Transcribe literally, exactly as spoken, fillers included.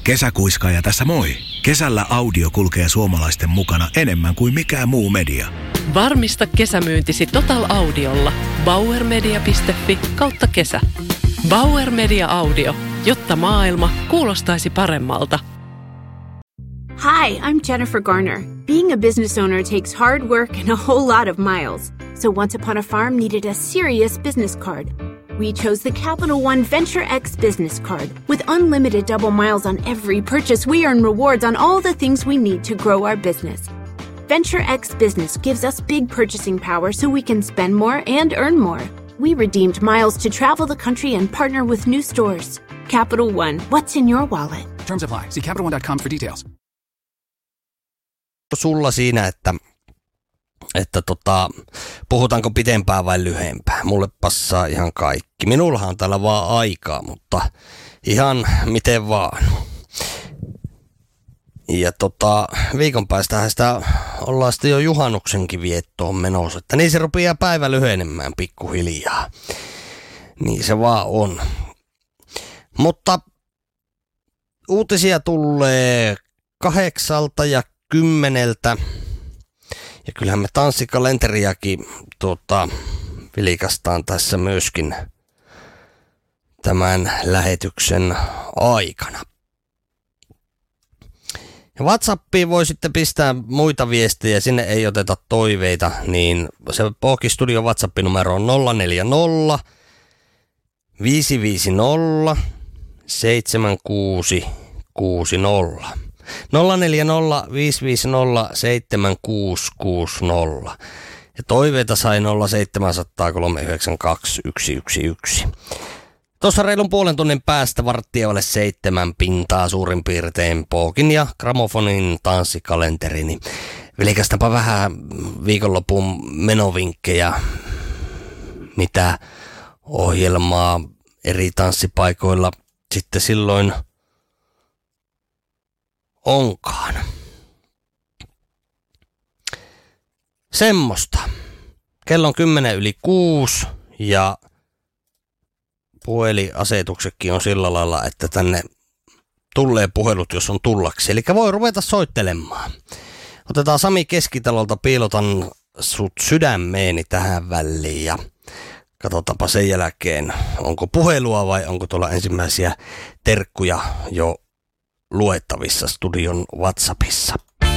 Kesäkuiskaaja tässä moi. Kesällä audio kulkee suomalaisten mukana enemmän kuin mikään muu media. Varmista kesämyyntisi Total Audiolla. bauermedia piste fi kautta kesä. Bauer Media Audio, jotta maailma kuulostaisi paremmalta. Hi, I'm Jennifer Garner. Being a business owner takes hard work and a whole lot of miles. So Once Upon a Farm needed a serious business card. We chose the Capital One Venture X business card. With unlimited double miles on every purchase, we earn rewards on all the things we need to grow our business. Venture X Business gives us big purchasing power so we can spend more and earn more. We redeemed miles to travel the country and partner with new stores. Capital One, what's in your wallet? Terms apply. See capital one dot com for details. Sulla siinä, että, että tota, puhutaanko pitempään vai lyhempään. Mulle passaa ihan kaikki. Minullahan on täällä vaan aikaa, mutta ihan miten vaan. Ja tota, viikon päästähän sitä ollaan sitten jo juhannuksenkin viettoon menossa. Että niin se rupeaa päivä lyhenemään pikkuhiljaa. Niin se vaan on. Mutta uutisia tulee kahdeksalta ja kymmeneltä. Ja kyllähän me tanssikalenteriakin tuota, vilikastaan tässä myöskin tämän lähetyksen aikana. Ja WhatsAppiin voi sitten pistää muita viestejä, sinne ei oteta toiveita, niin se Pooki Studio WhatsApp-numero on nolla neljä nolla viisi viisi nolla seitsemän kuusi kuusi nolla. nolla neljä nolla viisi viisi nolla seitsemän kuusi kuusi nolla. Ja toiveita sai nolla seitsemän nolla nolla kolme yhdeksän kaksi yksi yksi yksi. Tuossa reilun puolen tunnin päästä varttia ole seitsemän pintaa suurin piirtein Pookin ja Gramofonin tanssikalenteri. Niin vilikästäpä vähän viikonlopun menovinkkejä, mitä ohjelmaa eri tanssipaikoilla sitten silloin onkaan. Semmosta. Kello on kymmenen yli kuusi ja puheliasetuksetkin on sillä lailla, että tänne tulee puhelut, jos on tullaksi. Eli voi ruveta soittelemaan. Otetaan Sami Keskitalolta, piilotan sut sydämeeni tähän väliin ja katsotaanpa sen jälkeen, onko puhelua vai onko tuolla ensimmäisiä terkkuja jo luettavissa studion WhatsAppissa.